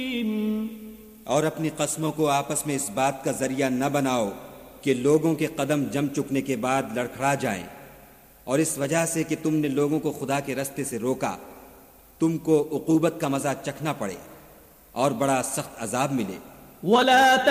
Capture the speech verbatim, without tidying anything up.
और अपनी कस्मों को आपस में इस बात का जरिया न बनाओ कि लोगों के कदम जम चुकने के बाद लड़खड़ा जाएं, और इस वजह से कि तुमने लोगों को खुदा के रास्ते से रोका तुमको उकूबत का मजा चखना पड़े और बड़ा सख्त अजाब मिले।